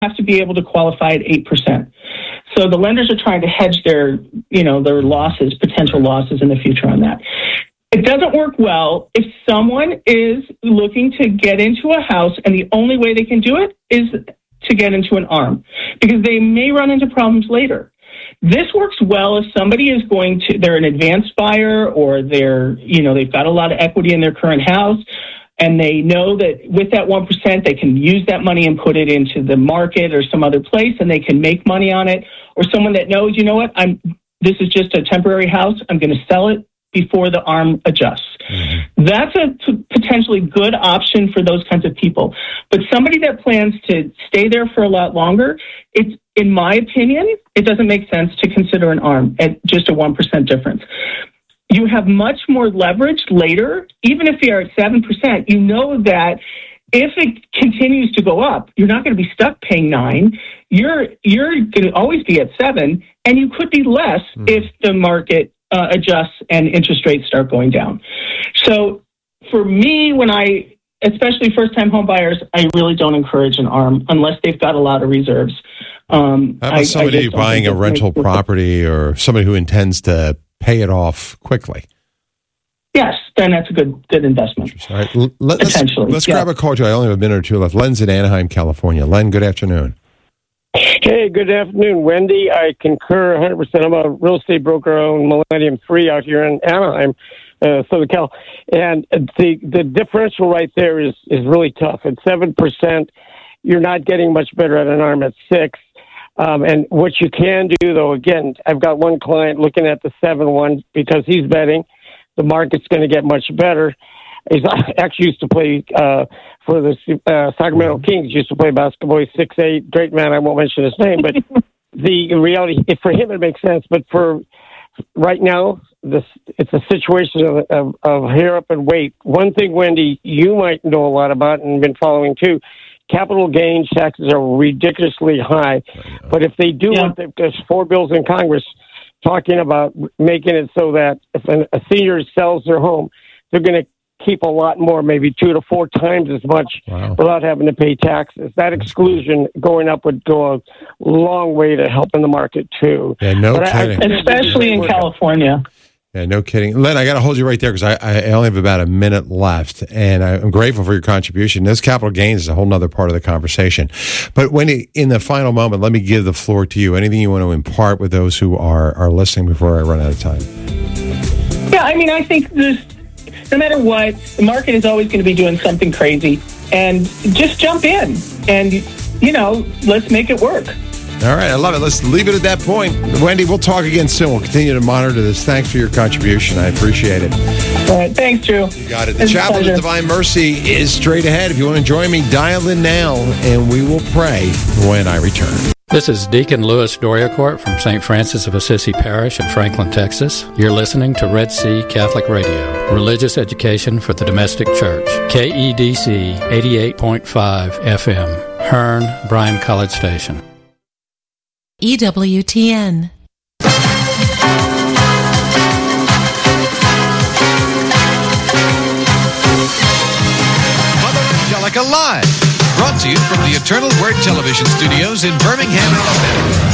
have to be able to qualify at 8%. So the lenders are trying to hedge their losses, potential losses in the future on that. It doesn't work well if someone is looking to get into a house and the only way they can do it is to get into an ARM, because they may run into problems later. This works well if somebody is they're an advanced buyer, or they've got a lot of equity in their current house, and they know that with that 1%, they can use that money and put it into the market or some other place, and they can make money on it. Or someone that knows, you know what, this is just a temporary house, I'm going to sell it before the ARM adjusts. Mm-hmm. That's a potentially good option for those kinds of people. But somebody that plans to stay there for a lot longer, in my opinion, it doesn't make sense to consider an ARM at just a 1% difference. You have much more leverage later. Even if you're at 7%, you know that if it continues to go up, you're not going to be stuck paying 9. You're going to always be at 7, and you could be less if the market adjusts and interest rates start going down. So for me, especially first-time home buyers, I really don't encourage an ARM unless they've got a lot of reserves. How about somebody buying a rental property, or somebody who intends to pay it off quickly? Yes, then that's a good investment. All right, let's grab a call. I only have a minute or two left. Len's in Anaheim, California. Len, good afternoon. Hey, good afternoon, Wendy. I concur 100%. I'm a real estate broker on Millennium 3 out here in Anaheim, Southern Cal. And the differential right there is really tough. At 7%, you're not getting much better at an ARM at 6. And what you can do, though, again, I've got one client looking at the 7-1 because he's betting the market's going to get much better. He's actually used to play for the Sacramento Kings, used to play basketball. He's 6'8", great man. I won't mention his name, but the reality, for him, it makes sense. But for right now, it's a situation of hair up and wait. One thing, Wendy, you might know a lot about and been following too, capital gains taxes are ridiculously high. But if they do, there's 4 bills in Congress talking about making it so that if a senior sells their home, they're going to keep a lot more, maybe 2 to 4 times as much without having to pay taxes. That exclusion going up would go a long way to helping the market too. Yeah, no kidding. Especially in California. Yeah, no kidding. Len, I got to hold you right there because I only have about a minute left, and I'm grateful for your contribution. This capital gains is a whole other part of the conversation. But Wendy, in the final moment, let me give the floor to you. Anything you want to impart with those who are listening before I run out of time? Yeah, I think no matter what, the market is always going to be doing something crazy. And just jump in and, let's make it work. All right, I love it. Let's leave it at that point. Wendy, we'll talk again soon. We'll continue to monitor this. Thanks for your contribution. I appreciate it. All right, thanks, Drew. You got it. The Chapel of Divine Mercy is straight ahead. If you want to join me, dial in now, and we will pray when I return. This is Deacon Louis Doriacourt from St. Francis of Assisi Parish in Franklin, Texas. You're listening to Red Sea Catholic Radio, religious education for the domestic church. KEDC 88.5 FM, Hearn, Bryan College Station. EWTN. Mother Angelica Live, brought to you from the Eternal Word Television Studios in Birmingham, Alabama.